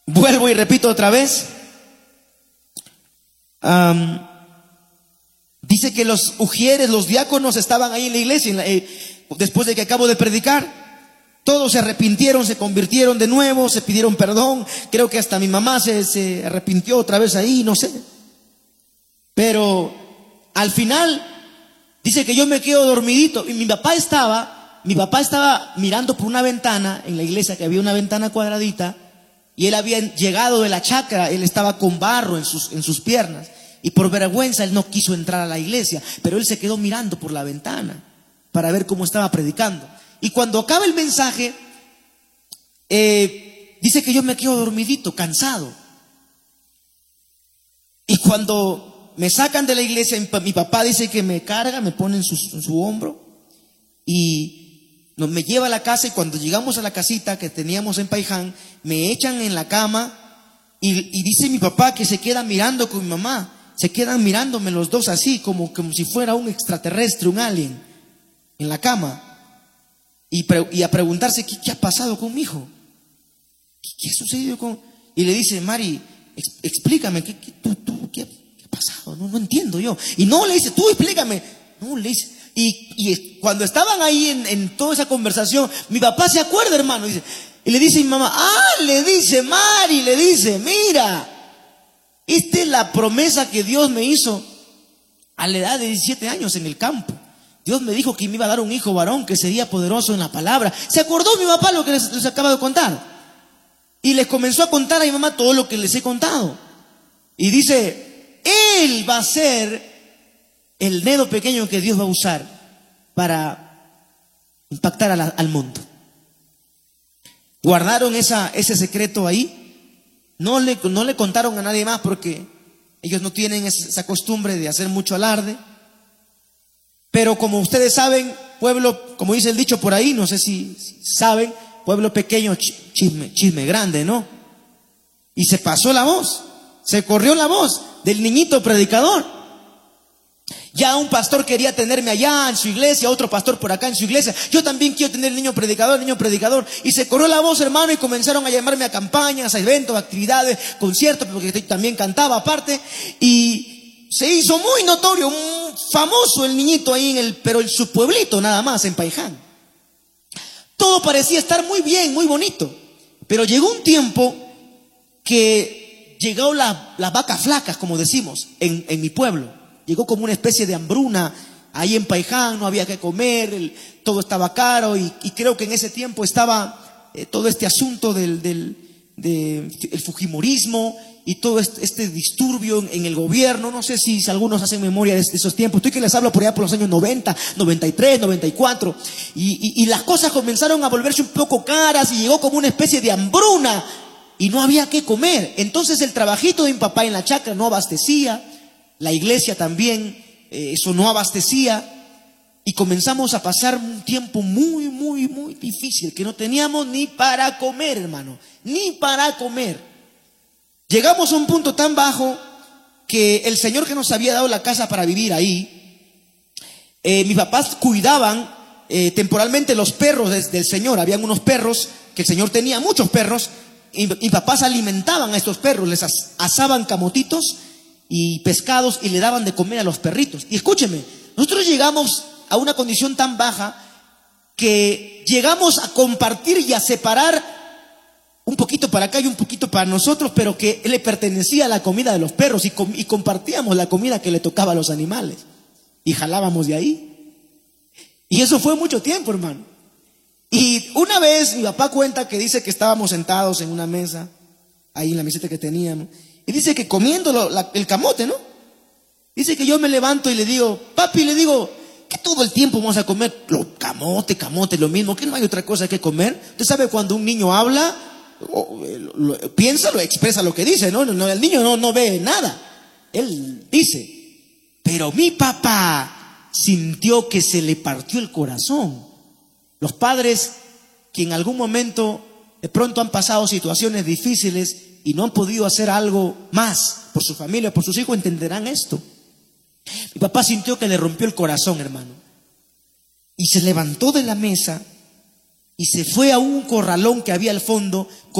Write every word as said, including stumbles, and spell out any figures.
Vuelvo y repito otra vez. Um, dice que los ujieres, los diáconos estaban ahí en la iglesia, en la, eh, después de que acabo de predicar. Todos se arrepintieron, se convirtieron de nuevo, se pidieron perdón. Creo que hasta mi mamá se, se arrepintió otra vez ahí, no sé. Pero al final dice que yo me quedo dormidito. Y mi papá estaba, mi papá estaba mirando por una ventana en la iglesia, que había una ventana cuadradita. Y él había llegado de la chacra, él estaba con barro en sus, en sus piernas. Y por vergüenza él no quiso entrar a la iglesia, pero él se quedó mirando por la ventana para ver cómo estaba predicando. Y cuando acaba el mensaje, eh, dice que yo me quedo dormidito, cansado. Y cuando me sacan de la iglesia, mi papá dice que me carga, me pone en su, en su hombro y nos, me lleva a la casa. Y cuando llegamos a la casita que teníamos en Paiján, me echan en la cama y, y dice mi papá que se queda mirando con mi mamá. Se quedan mirándome los dos así, como, como si fuera un extraterrestre, un alien, en la cama. Y, pre, y a preguntarse, ¿qué, ¿qué ha pasado con mi hijo? ¿Qué, qué ha sucedido con...? Y le dice, Mari, ex, explícame, ¿qué, qué, tú, tú, ¿qué, ¿qué ha pasado? No, no entiendo yo. Y no, le dice, tú explícame. No, le dice... Y, y cuando estaban ahí en, en toda esa conversación, mi papá se acuerda, hermano, dice, y le dice a mi mamá, ah, le dice Mari, le dice, mira, esta es la promesa que Dios me hizo a la edad de diecisiete años en el campo. Dios me dijo que me iba a dar un hijo varón que sería poderoso en la palabra. Se acordó mi papá lo que les, les acaba de contar. Y les comenzó a contar a mi mamá todo lo que les he contado. Y dice, él va a ser el dedo pequeño que Dios va a usar para impactar a la, al mundo. Guardaron esa, ese secreto ahí. No le, no le contaron a nadie más porque ellos no tienen esa costumbre de hacer mucho alarde. Pero como ustedes saben, pueblo, como dice el dicho por ahí, no sé si, si saben, pueblo pequeño, chisme, chisme grande, ¿no? Y se pasó la voz, se corrió la voz del niñito predicador. Ya un pastor quería tenerme allá en su iglesia, otro pastor por acá en su iglesia. Yo también quiero tener el niño predicador, el niño predicador. Y se corrió la voz, hermano, y comenzaron a llamarme a campañas, a eventos, a actividades, conciertos, porque también cantaba aparte. Y se hizo muy notorio, muy famoso el niñito ahí en el, pero en su pueblito nada más, en Paiján. Todo parecía estar muy bien, muy bonito. Pero llegó un tiempo que llegó la, las vacas flacas, como decimos, en, en mi pueblo. Llegó como una especie de hambruna ahí en Paiján, no había que comer, el, todo estaba caro y, y creo que en ese tiempo estaba eh, todo este asunto del, del de, el fujimorismo y todo este, este disturbio en, en el gobierno. No sé si, si algunos hacen memoria de, de esos tiempos. Estoy que les hablo por allá por los años noventa, noventa y tres, noventa y cuatro y, y, y las cosas comenzaron a volverse un poco caras y llegó como una especie de hambruna y no había que comer. Entonces el trabajito de mi papá en la chacra no abastecía. La iglesia también, eh, eso no abastecía. Y comenzamos a pasar un tiempo muy, muy, muy difícil, que no teníamos ni para comer, hermano, ni para comer. Llegamos a un punto tan bajo que el Señor que nos había dado la casa para vivir ahí, eh, mis papás cuidaban eh, temporalmente los perros del, del Señor. Habían unos perros, que el Señor tenía muchos perros, y mis papás alimentaban a estos perros, les as, asaban camotitos y pescados y le daban de comer a los perritos. Y escúcheme, nosotros llegamos a una condición tan baja que llegamos a compartir y a separar un poquito para acá y un poquito para nosotros, pero que le pertenecía a la comida de los perros y, com y compartíamos la comida que le tocaba a los animales y jalábamos de ahí. Y eso fue mucho tiempo, hermano. Y una vez mi papá cuenta que dice que estábamos sentados en una mesa, ahí en la mesita que teníamos, y dice que comiendo lo, la, el camote, ¿no? Dice que yo me levanto y le digo, papi, le digo, que todo el tiempo vamos a comer lo, camote, camote, lo mismo, que no hay otra cosa que comer. Usted sabe cuando un niño habla, o, lo, lo, piensa, lo expresa lo que dice, ¿no? no el niño no, no ve nada, él dice. Pero mi papá sintió que se le partió el corazón. Los padres que en algún momento de pronto han pasado situaciones difíciles y no han podido hacer algo más por su familia, por sus hijos, entenderán esto. Mi papá sintió que le rompió el corazón, hermano, y se levantó de la mesa y se fue a un corralón que había al fondo.